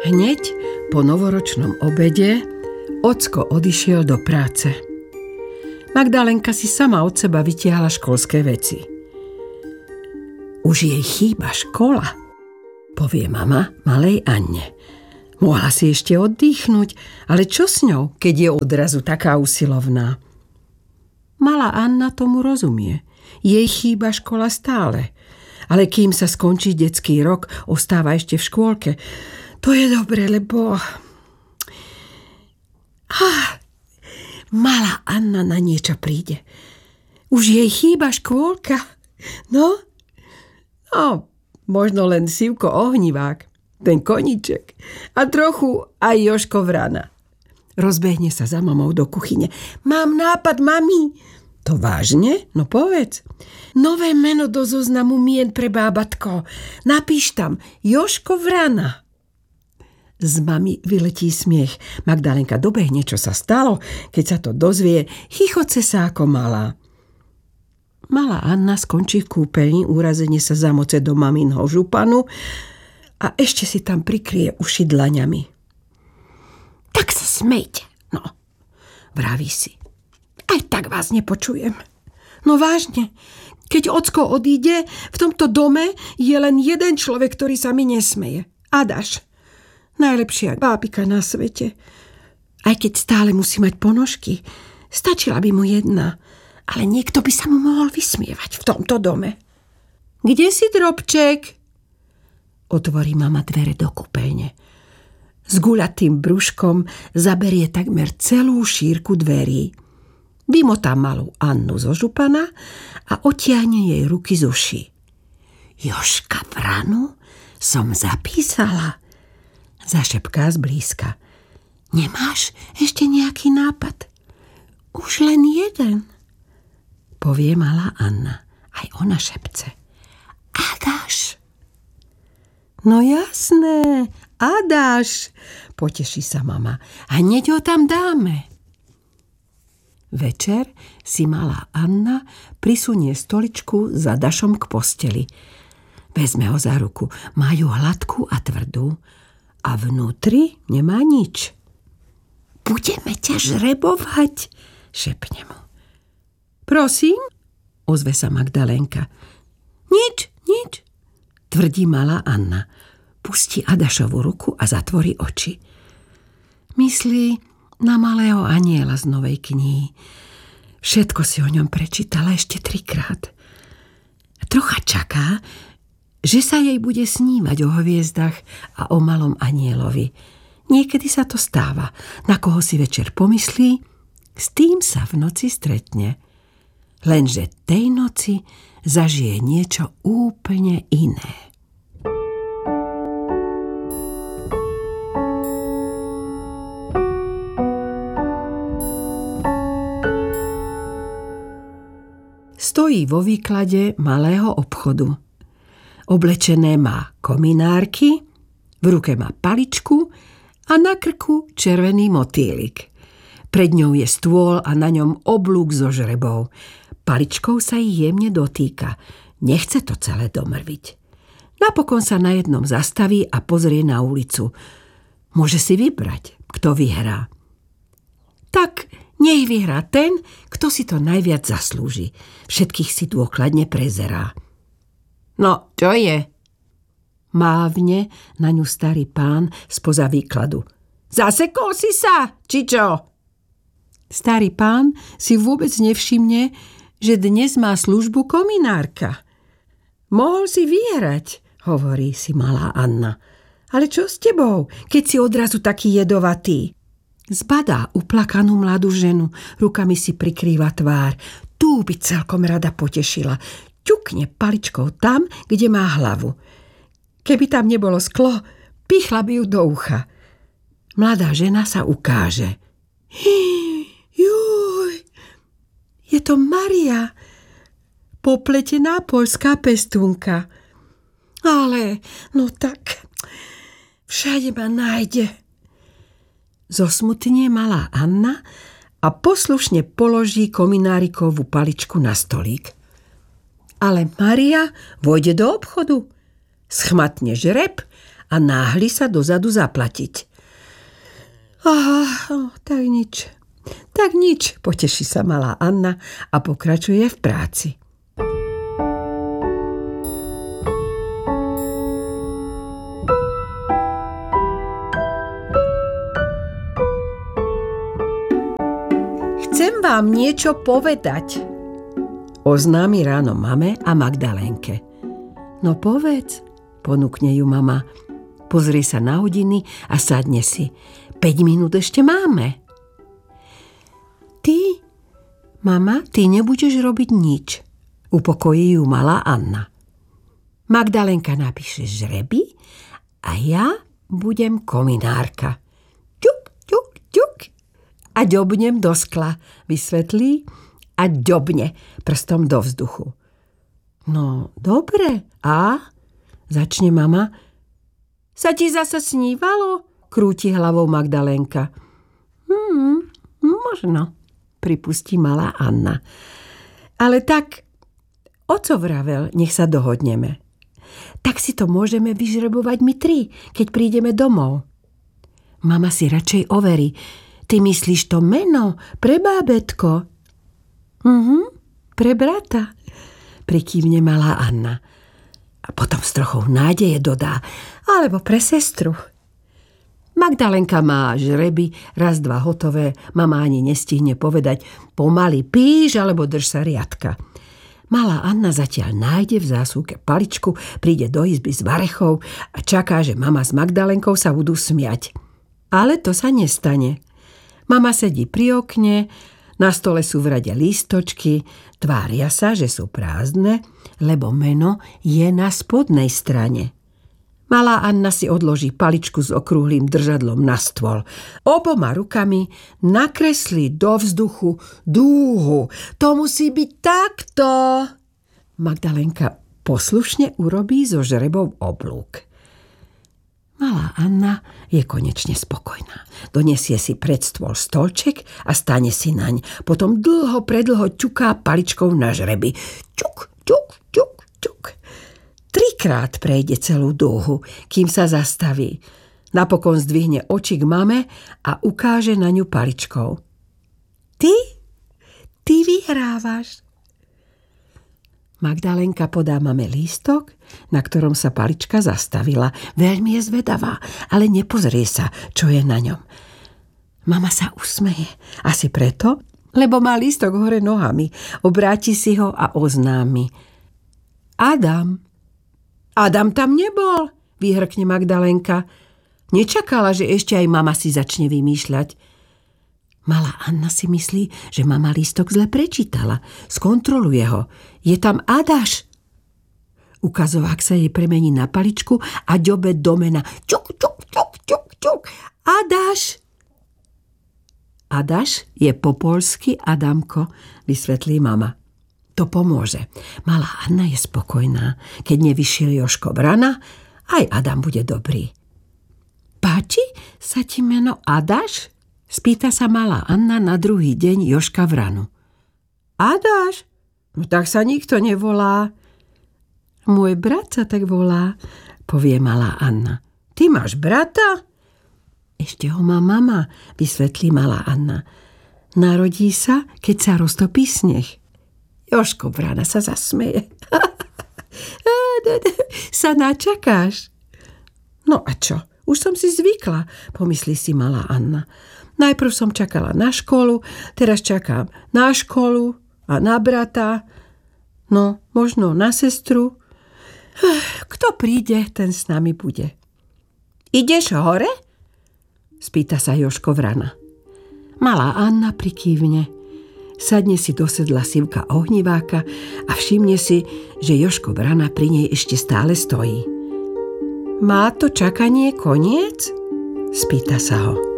Hneď po novoročnom obede ocko odišiel do práce. Magdalenka si sama od seba vytiahla školské veci. Už jej chýba škola, povie mama malej Anne. Mohla si ešte oddychnúť, ale čo s ňou, keď je odrazu taká usilovná? Malá Anna tomu rozumie. Jej chýba škola stále. Ale kým sa skončí detský rok, ostáva ešte v škôlke. To je dobre, lebo... Malá Anna na niečo príde. Už jej chýba škôlka. No, možno len Sivko Ohnivák, ten koníček a trochu aj Jožko Vrana. Rozbehne sa za mamou do kuchyne. Mám nápad, mami. To vážne? No povedz. Nové meno do zoznamu mien pre bábatko. Napíš tam Jožko Vrana. Z mami vyletí smiech. Magdalenka dobehne, čo sa stalo. Keď sa to dozvie, chichoce sa ako malá. Malá Anna skončí v kúpeľni, úrazene sa zamoce do maminho županu a ešte si tam prikrie uši dlaňami. Tak sa smejte, no, vraví si. Aj tak vás nepočujem. No vážne, keď ocko odíde, v tomto dome je len jeden človek, ktorý sa mi nesmeje. Adaš. Najlepšia bábika na svete. Aj keď stále musí mať ponožky, stačila by mu jedna, ale niekto by sa mu mohol vysmievať v tomto dome. Kde si, Drobček? Otvorí mama dvere do kúpeľne. S guľatým brúškom zaberie takmer celú šírku dverí. Vymotá malú Annu zo župana a odtiahne jej ruky z uší. Jožka Vranu som zapísala, zašepká zblízka. Nemáš ešte nejaký nápad? Už len jeden, povie malá Anna. Aj ona šepce. Adáš. No jasné, Adáš, poteší sa mama. A hneď ho tam dáme. Večer si malá Anna prisunie stoličku za Dašom k posteli. Vezme ho za ruku. Má ju hladkú a tvrdú. A vnútri nemá nič. Budeme ťa žrebovať, šepne mu. Prosím, ozve sa Magdalenka. Nič, tvrdí malá Anna. Pustí Adašovu ruku a zatvorí oči. Myslí na malého aniela z novej knihy. Všetko si o ňom prečítala ešte 3-krát. Trocha čaká, že sa jej bude snívať o hviezdach a o malom anielovi. Niekedy sa to stáva. Na koho si večer pomyslí, s tým sa v noci stretne. Lenže tej noci zažije niečo úplne iné. Stojí vo výklade malého obchodu. Oblečené má kominárky, v ruke má paličku a na krku červený motýlik. Pred ňou je stôl a na ňom oblúk so žrebou. Paličkou sa ich jemne dotýka. Nechce to celé domrviť. Napokon sa na jednom zastaví a pozrie na ulicu. Môže si vybrať, kto vyhrá. Tak nech vyhrá ten, kto si to najviac zaslúži. Všetkých si dôkladne prezerá. No, čo je? Mávne na ňu starý pán spoza výkladu. Zasekol si sa, či čo? Starý pán si vôbec nevšimne, že dnes má službu kominárka. Mohol si vyhrať, hovorí si malá Anna. Ale čo s tebou, keď si odrazu taký jedovatý? Zbadá uplakanú mladú ženu, rukami si prikrýva tvár. Tú by celkom rada potešila. Ťukne paličkou tam, kde má hlavu. Keby tam nebolo sklo, pichla by ju do ucha. Mladá žena sa ukáže. Juj, je to Maria, popletená poľská pestúnka. Ale, no tak, všade ma nájde. Zosmutnie malá Anna a poslušne položí kominárikovú paličku na stolík. Ale Maria vojde do obchodu, schmatne žreb a náhli sa dozadu zaplatiť. Aha, tak nič, poteší sa malá Anna a pokračuje v práci. Chcem vám niečo povedať, oznámi ráno mame a Magdalénke. No povedz, ponúkne ju mama. Pozrie sa na hodiny a sadne si. 5 minút ešte máme. Mama, ty nebudeš robiť nič, upokojí ju malá Anna. Magdalénka napíše žreby a ja budem kominárka. Ťuk, ťuk, ťuk. A ďobnem do skla, vysvetlí a ďobne prstom do vzduchu. No, dobre. A? Začne mama. Sa ti zase snívalo? Krúti hlavou Magdalénka. Možno, pripustí malá Anna. Ale tak, oco vravel, nech sa dohodneme. Tak si to môžeme vyžrebovať my 3, keď prídeme domov. Mama si radšej overí. Ty myslíš to meno pre bábätko? Pre brata, prikývne malá Anna. A potom s trochou nádeje dodá, alebo pre sestru. Magdalénka má žreby, 1, 2 hotové, mama ani nestihne povedať pomaly píš alebo drž sa riadka. Malá Anna zatiaľ nájde v zásuvke paličku, príde do izby s varechou a čaká, že mama s Magdalénkou sa budú smiať. Ale to sa nestane. Mama sedí pri okne, na stole sú v rade lístočky, tvária sa, že sú prázdne, lebo meno je na spodnej strane. Malá Anna si odloží paličku s okrúhlým držadlom na stôl. Oboma rukami nakreslí do vzduchu dúhu. To musí byť takto. Magdalénka poslušne urobí zo žrebov oblúk. Malá Anna je konečne spokojná. Donesie si pred stôl stolček a stane si naň. Potom predlho ťuká paličkou na žreby. Ťuk, ťuk, ťuk, ťuk. 3-krát prejde celú dúhu, kým sa zastaví. Napokon zdvihne oči k mame a ukáže na ňu paličkou. Ty vyhrávaš. Magdalénka podá mame lístok, na ktorom sa palička zastavila. Veľmi je zvedavá, ale nepozrie sa, čo je na ňom. Mama sa usmeje. Asi preto, lebo má lístok hore nohami. Obráti si ho a oznámi. Adam tam nebol, vyhrkne Magdalénka. Nečakala, že ešte aj mama si začne vymýšľať. Malá Anna si myslí, že mama lístok zle prečítala. Skontroluje ho. Je tam Adaš. Ukazovák sa jej premení na paličku a ďobe do mena. Čuk, čuk, čuk, čuk, čuk. Adaš. Adaš je po poľsky Adamko, vysvetlí mama. To pomôže. Malá Anna je spokojná. Keď nevyšiel Jožko Vrana, aj Adam bude dobrý. Páči sa ti meno Adaš? Spýta sa malá Anna na druhý deň Jožka Vranu. Adaš? No tak sa nikto nevolá. Môj brat sa tak volá, povie malá Anna. Ty máš brata? Ešte ho má mama, vysvetlí malá Anna. Narodí sa, keď sa roztopí sneh. Jožko Vrana sa zasmeje. Sa načakáš? No a čo? Už som si zvykla, pomyslí si malá Anna. Najprv som čakala na školu, teraz čakám na školu a na brata, no možno na sestru. Kto príde, ten s nami bude. Ideš hore? Spýta sa Jožko Vrana. Malá Anna prikývne. Sadne si do sedla Sivka ohniváka a všimne si, že Jožko Vrana pri nej ešte stále stojí. Má to čakanie koniec? Spýta sa ho.